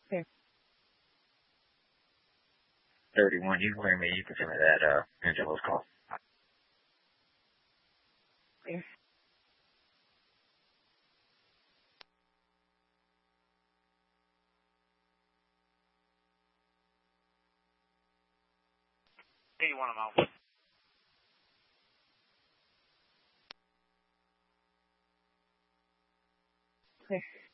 Okay. 31, you can bring me, you can send me that, Angelo's call. Okay. Hey, you want them out? Okay.